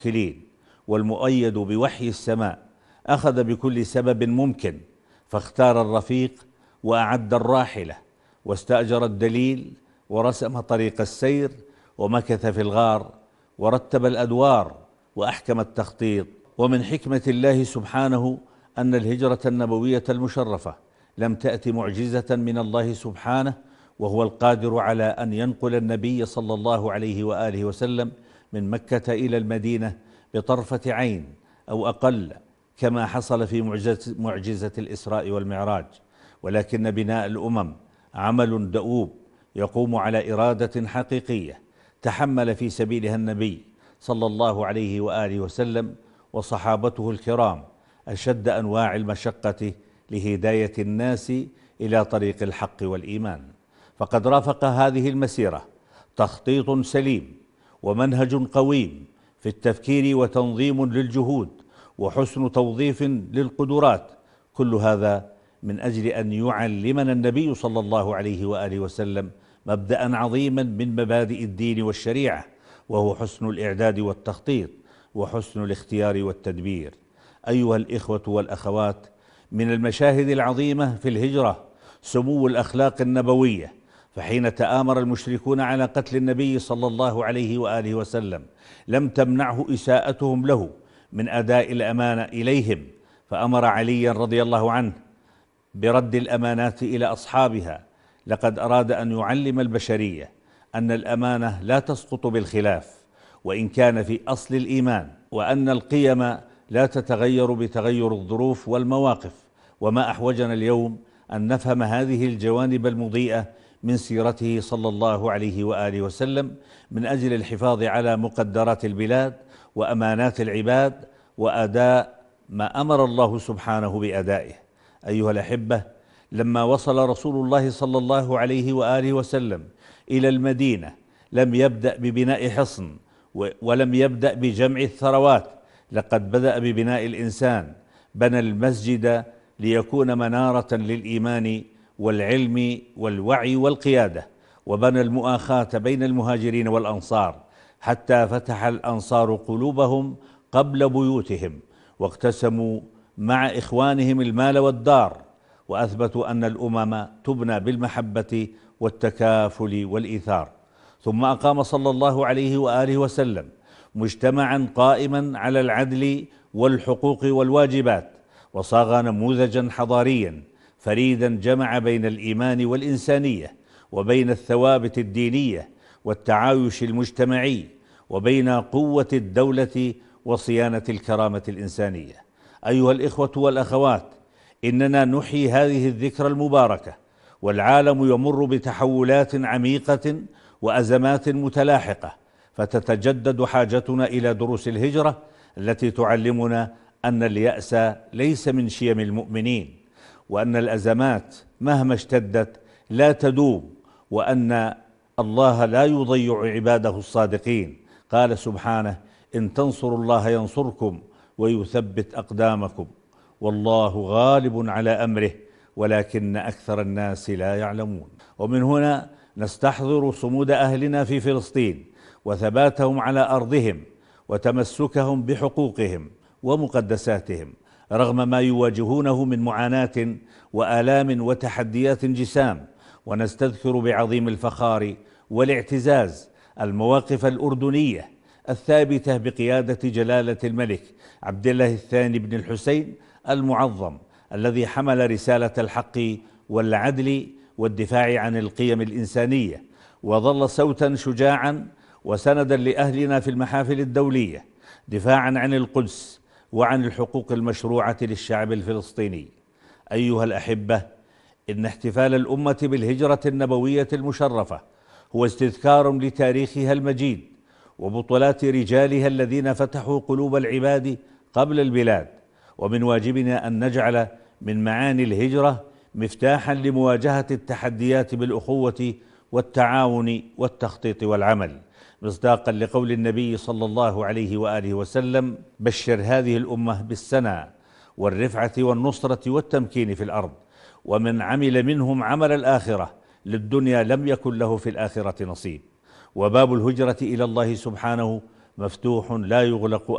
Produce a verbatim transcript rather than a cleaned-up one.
المتوكلين والمؤيد بوحي السماء أخذ بكل سبب ممكن، فاختار الرفيق وأعد الراحلة واستأجر الدليل ورسم طريق السير ومكث في الغار ورتب الأدوار وأحكم التخطيط. ومن حكمة الله سبحانه أن الهجرة النبوية المشرفة لم تأت معجزة من الله سبحانه، وهو القادر على أن ينقل النبي صلى الله عليه وآله وسلم من مكة إلى المدينة بطرفة عين أو أقل، كما حصل في معجزة, معجزة الإسراء والمعراج، ولكن بناء الأمم عمل دؤوب يقوم على إرادة حقيقية تحمل في سبيلها النبي صلى الله عليه وآله وسلم وصحابته الكرام أشد أنواع المشقة لهداية الناس إلى طريق الحق والإيمان. فقد رافق هذه المسيرة تخطيط سليم ومنهج قويم في التفكير وتنظيم للجهود وحسن توظيف للقدرات، كل هذا من أجل أن يعلمنا النبي صلى الله عليه وآله وسلم مبدأ عظيما من مبادئ الدين والشريعة، وهو حسن الإعداد والتخطيط وحسن الاختيار والتدبير. أيها الإخوة والأخوات، من المشاهد العظيمة في الهجرة سمو الأخلاق النبوية، فحين تآمر المشركون على قتل النبي صلى الله عليه وآله وسلم لم تمنعه إساءتهم له من أداء الأمانة إليهم، فأمر عليا رضي الله عنه برد الأمانات إلى أصحابها. لقد أراد أن يعلم البشرية أن الأمانة لا تسقط بالخلاف وإن كان في أصل الإيمان، وأن القيم لا تتغير بتغير الظروف والمواقف. وما أحوجنا اليوم أن نفهم هذه الجوانب المضيئة من سيرته صلى الله عليه وآله وسلم من أجل الحفاظ على مقدرات البلاد وأمانات العباد وأداء ما أمر الله سبحانه بأدائه. أيها الأحبة، لما وصل رسول الله صلى الله عليه وآله وسلم إلى المدينة لم يبدأ ببناء حصن ولم يبدأ بجمع الثروات، لقد بدأ ببناء الإنسان. بنى المسجد ليكون منارة للإيمان والعلم والوعي والقيادة، وبنى المؤاخاة بين المهاجرين والأنصار حتى فتح الأنصار قلوبهم قبل بيوتهم، واقتسموا مع إخوانهم المال والدار، وأثبتوا أن الأمم تبنى بالمحبة والتكافل والإيثار. ثم أقام صلى الله عليه وآله وسلم مجتمعا قائما على العدل والحقوق والواجبات، وصاغ نموذجا حضاريا فريدا جمع بين الإيمان والإنسانية، وبين الثوابت الدينية والتعايش المجتمعي، وبين قوة الدولة وصيانة الكرامة الإنسانية. أيها الإخوة والأخوات، إننا نحيي هذه الذكرى المباركة والعالم يمر بتحولات عميقة وأزمات متلاحقة، فتتجدد حاجتنا إلى دروس الهجرة التي تعلمنا أن اليأس ليس من شيم المؤمنين، وأن الأزمات مهما اشتدت لا تدوم، وأن الله لا يضيع عباده الصادقين. قال سبحانه: إن تنصروا الله ينصركم ويثبت أقدامكم والله غالب على أمره ولكن أكثر الناس لا يعلمون. ومن هنا نستحضر صمود أهلنا في فلسطين وثباتهم على أرضهم وتمسكهم بحقوقهم ومقدساتهم رغم ما يواجهونه من معاناة وآلام وتحديات جسام. ونستذكر بعظيم الفخار والاعتزاز المواقف الأردنية الثابتة بقيادة جلالة الملك عبد الله الثاني بن الحسين المعظم، الذي حمل رسالة الحق والعدل والدفاع عن القيم الإنسانية، وظل صوتا شجاعا وسندا لأهلنا في المحافل الدولية، دفاعا عن القدس وعن الحقوق المشروعة للشعب الفلسطيني. أيها الأحبة، إن احتفال الأمة بالهجرة النبوية المشرفة هو استذكار لتاريخها المجيد وبطولات رجالها الذين فتحوا قلوب العباد قبل البلاد. ومن واجبنا أن نجعل من معاني الهجرة مفتاحا لمواجهة التحديات بالأخوة والتعاون والتخطيط والعمل، مصداقا لقول النبي صلى الله عليه وآله وسلم: بشر هذه الأمة بالسنى والرفعة والنصرة والتمكين في الأرض، ومن عمل منهم عمل الآخرة للدنيا لم يكن له في الآخرة نصيب. وباب الهجرة إلى الله سبحانه مفتوح لا يغلق